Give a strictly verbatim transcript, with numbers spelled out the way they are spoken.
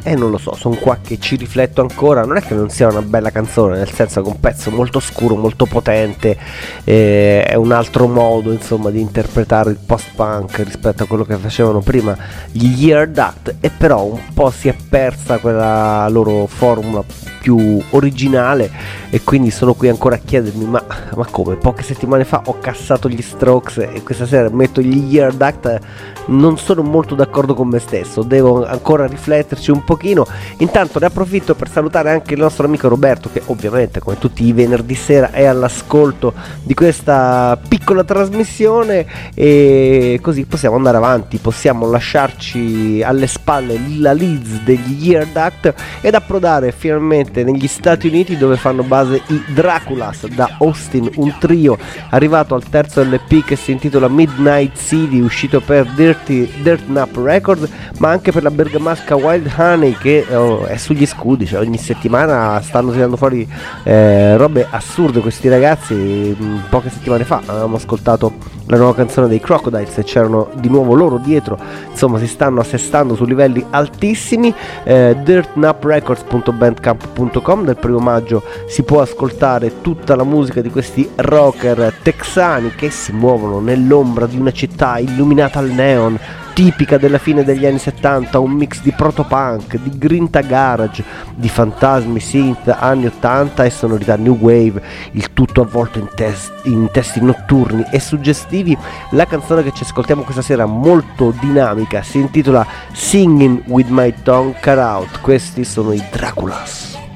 e non lo so, sono qua che ci rifletto ancora. Non è che non sia una bella canzone, nel senso che è un pezzo molto scuro, molto potente, eh, è un altro modo insomma di interpretare il post-punk rispetto a quello che facevano prima gli Year Duct, e però un po' si è persa quella loro formula più originale, e quindi sono qui ancora a chiedermi ma, ma come, poche settimane fa ho cassato gli Strokes e questa sera metto gli Year Duct. Non sono molto d'accordo con me stesso, devo ancora rifletterci un pochino. Intanto ne approfitto per salutare anche il nostro amico Roberto, che ovviamente come tutti i venerdì sera è all'ascolto di questa piccola trasmissione, e così possiamo andare avanti, possiamo lasciarci alle spalle la Leeds degli Year Duct ed approdare finalmente negli Stati Uniti, dove fanno base i Draculas da Austin, un trio arrivato al terzo L P che si intitola Midnight City, uscito per Dirty, Dirt Nap Records, ma anche per la bergamasca Wild Honey, che oh, è sugli scudi, cioè ogni settimana stanno tirando fuori eh, robe assurde questi ragazzi. Poche settimane fa avevamo ascoltato la nuova canzone dei Crocodiles e c'erano di nuovo loro dietro, insomma si stanno assestando su livelli altissimi. eh, dirt nap records punto bandcamp punto com. Del primo maggio si può ascoltare tutta la musica di questi rocker texani che si muovono nell'ombra di una città illuminata al neon, tipica della fine degli anni settanta, un mix di protopunk, di grinta garage, di fantasmi synth anni ottanta e sonorità new wave, il tutto avvolto in, test, in testi notturni e suggestivi. La canzone che ci ascoltiamo questa sera, molto dinamica, si intitola Singing with My Tongue Cut Out. Questi sono i Draculas.